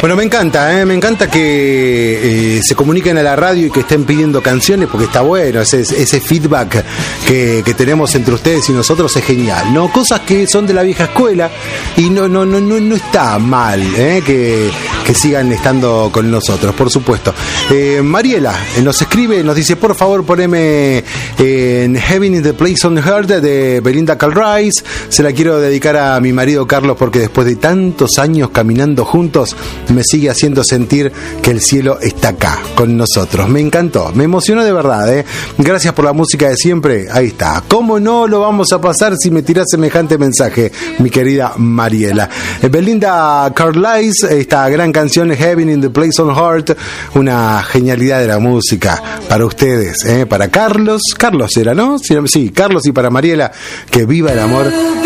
Bueno, me encanta que se comuniquen a la radio y que estén pidiendo canciones, porque está bueno, ese feedback que tenemos entre ustedes y nosotros es genial, ¿no? Cosas que son de la vieja escuela y no está mal, que sigan estando con nosotros, por supuesto. Mariela nos escribe, nos dice, por favor poneme en Heaven is the Place on Earth de Belinda Carlisle. Se la quiero dedicar a mi marido Carlos, porque después de tantos años caminando juntos me sigue haciendo sentir que el cielo está acá con nosotros. Me encantó, me emocionó de verdad, Gracias por la música de siempre. Ahí está. ¿Cómo no lo vamos a pasar si me tirás semejante mensaje, mi querida Mariela? Belinda Carlisle, esta gran canción Heaven in the Place on Heart, una genialidad de la música para ustedes, para Carlos era, ¿no? Sí, Carlos, y para Mariela, que viva el amor.